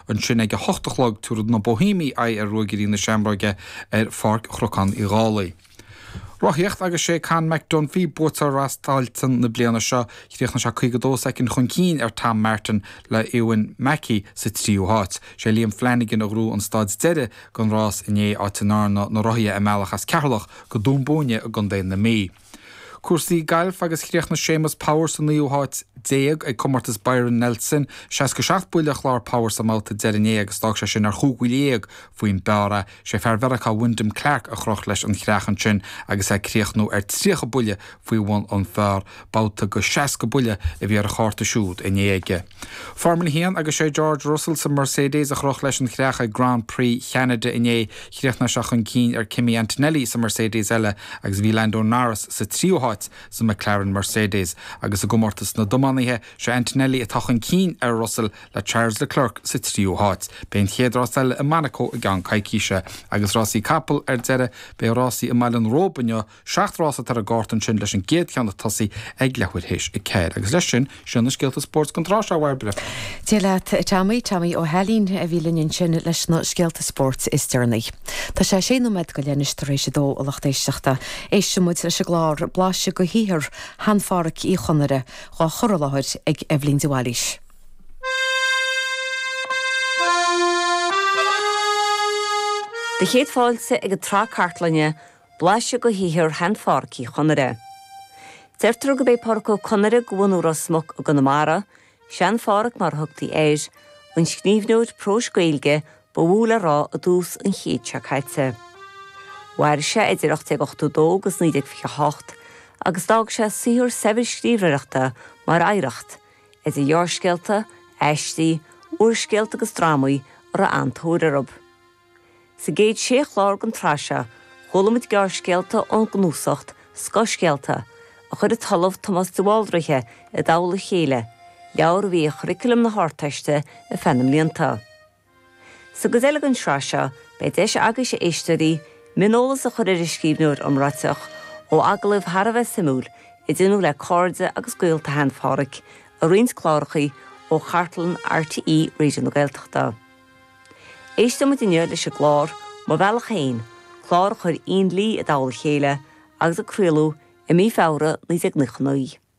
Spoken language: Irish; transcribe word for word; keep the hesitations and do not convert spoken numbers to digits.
an sin ag hochtalog túrad na Bohími a ar ruigirí na Seamróige ar Farc Chrocán i Gálaí. Rothíocht agus sé can McDon hí bótar rastáiltan na bliana seo chríoch na seo chuig go dós ag an chun cín ar Tam Martin le Ewan Mackey sa tríú háit. sé Liam Flanagan a rú an stáid deire gan rás iné áitinárna na rothí a meallach as cearlach go dúnbóine a gan déin na mí. Cuasaí gailf agus chríoch na Seamus Powers sa níú háit déag ag comartas Byron Nelson, seas go seacht buile chlár Powers sa máta deirené agus dag sé sin ar chúghuiléag faoin beara, sé fear verachá Wyndham Clark a chroch leis an chreachan sin agus ag chríoch nó ar tríocha buile faoin an fear báta go seas go buile a bhí ar a cháirta siúd in éige. Formula Héan agus sé George Russell sa Mercedes a chroch leis an chreacha Grand Prix Canada in é chríoch na seach an cín ar Kimi Antonelli sa Mercedes eile agus bhí Lando Norris sa tríúháit sa McLaren Mercedes agus a gomortas na domanithe sé Antonelli a tachan cín ar Russell le Charles Leclerc sa tríú háit. B'éon chéadrástal i Monaco a gan caiiciise agus Rossi Capel ar deire be Rossi i Mailen Róbanne seachtrásat ar a gátan sin leis an géad cheanna tosaí ag lehuiid héis i céir agus leis sin sin na scéalta sports contrás a bhharbre. Téile Tammy Tammy ó Helín a bhí linn sin leis na scéalta sports is dearnaí. Tá sé sé nó med go lénis tar éis dó a lachtéisteachta éis sem muid leis a glár bláise go híhir hanfáric í chonare gá chorlahaid ag Evelyn Diwalis. De chéad fáilte ag a trá cartlainne bláise go híhir hanfáric í chonare. Deirtar go bé porco chonare gúnúra smog a gonamara, sean fáric mar thugtaí éis, an scníomhnúid próscailge ba bhúla rá a dús an chéad seachaite. Wair sé idireacht ag ochtú dó agus nídig fi hácht, agus dag sé síor sebir scríomhreaachta mar éireacht, is a dheorscéalta, eistí, uorscéalta agus drámaí ar a antóirearab. Sa géad sé chlár gan tráise, cholamid georscéalta an gnúsacht, scoscéalta, a chud a talamh Thomas de Waldreiche a dála chéile, leabhar bhí a churriculum na háirteiste a fennim líonta. Sa go déile an tráise, be deis agus sé éisteí, minolalas a chur ar scríbnúir am ráiteach, ó agalah Harbheith simúl i dúnú le cóirde agus gaolta hanfáric a rins chlárachaí ó chartlan R T E réidir na Gaeltachta. Éiste mu inne leis a glár má bhealach féin, chlár chur aon lí a dála chéile agus a crualú i mí fára níos ag nuchannaí.